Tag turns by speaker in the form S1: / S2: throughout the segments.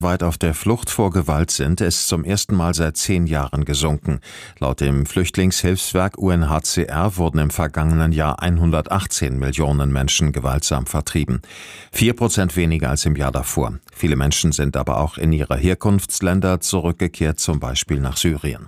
S1: weit auf der Flucht vor Gewalt sind, ist zum ersten Mal seit 10 Jahren gesunken. Laut dem Flüchtlingshilfswerk UNHCR wurden im vergangenen Jahr 118 Millionen Menschen gewaltsam vertrieben. 4% weniger als im Jahr davor. Viele Menschen sind aber auch in ihre Herkunftsländer zurückgekehrt, zum Beispiel nach Syrien.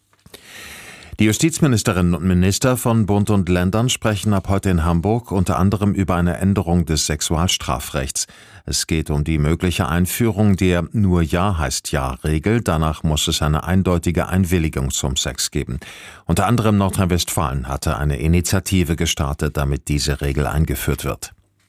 S1: Die Justizministerinnen und Minister von Bund und Ländern sprechen ab heute in Hamburg unter anderem über eine Änderung des Sexualstrafrechts. Es geht um die mögliche Einführung der Nur Ja heißt Ja-Regel. Danach muss es eine eindeutige Einwilligung zum Sex geben. Unter anderem Nordrhein-Westfalen hatte eine Initiative gestartet, damit diese Regel eingeführt wird.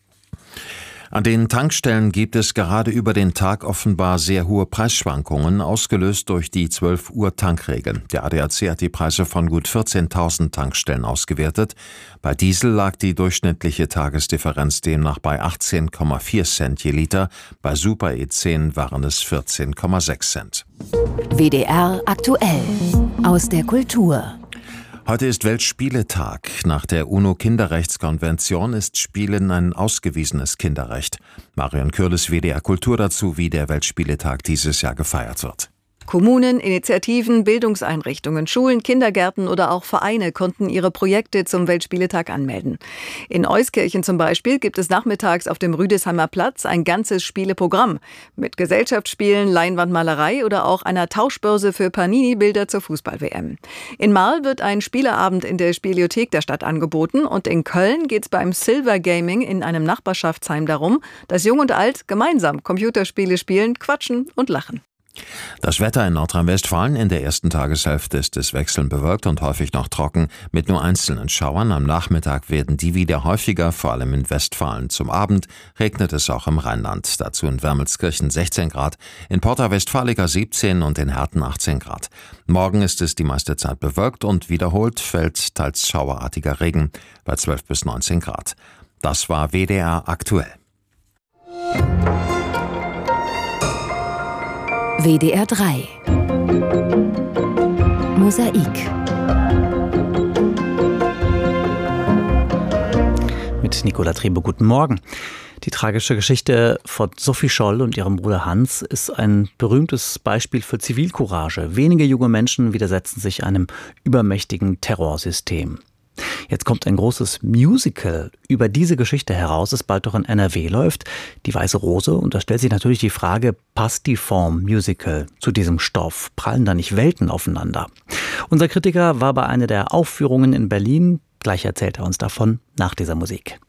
S1: An den Tankstellen gibt es gerade über den Tag offenbar sehr hohe Preisschwankungen, ausgelöst durch die 12-Uhr-Tankregel. Der ADAC hat die Preise von gut 14.000 Tankstellen ausgewertet. Bei Diesel lag die durchschnittliche Tagesdifferenz demnach bei 18,4 Cent je Liter. Bei Super E10 waren es 14,6 Cent.
S2: WDR aktuell aus der Kultur.
S1: Heute ist Weltspieletag. Nach der UNO-Kinderrechtskonvention ist Spielen ein ausgewiesenes Kinderrecht. Marion Kürles, WDR Kultur dazu, wie der Weltspieletag dieses Jahr gefeiert wird.
S3: Kommunen, Initiativen, Bildungseinrichtungen, Schulen, Kindergärten oder auch Vereine konnten ihre Projekte zum Weltspieletag anmelden. In Euskirchen zum Beispiel gibt es nachmittags auf dem Rüdesheimer Platz ein ganzes Spieleprogramm mit Gesellschaftsspielen, Leinwandmalerei oder auch einer Tauschbörse für Panini-Bilder zur Fußball-WM. In Marl wird ein Spieleabend in der Spielothek der Stadt angeboten und in Köln geht es beim Silver Gaming in einem Nachbarschaftsheim darum, dass Jung und Alt gemeinsam Computerspiele spielen, quatschen und lachen.
S1: Das Wetter in Nordrhein-Westfalen: in der ersten Tageshälfte ist es wechselnd bewölkt und häufig noch trocken, mit nur einzelnen Schauern. Am Nachmittag werden die wieder häufiger, vor allem in Westfalen. Zum Abend regnet es auch im Rheinland. Dazu in Wermelskirchen 16 Grad, in Porta Westfalica 17 und in Herten 18 Grad. Morgen ist es die meiste Zeit bewölkt und wiederholt fällt teils schauerartiger Regen bei 12 bis 19 Grad. Das war WDR aktuell.
S2: WDR 3 Mosaik
S4: mit Nicola Trebe. Guten Morgen. Die tragische Geschichte von Sophie Scholl und ihrem Bruder Hans ist ein berühmtes Beispiel für Zivilcourage. Wenige junge Menschen widersetzen sich einem übermächtigen Terrorsystem. Jetzt kommt ein großes Musical über diese Geschichte heraus, das bald doch in NRW läuft, die Weiße Rose. Und da stellt sich natürlich die Frage, passt die Form Musical zu diesem Stoff? Prallen da nicht Welten aufeinander? Unser Kritiker war bei einer der Aufführungen in Berlin. Gleich erzählt er uns davon nach dieser Musik.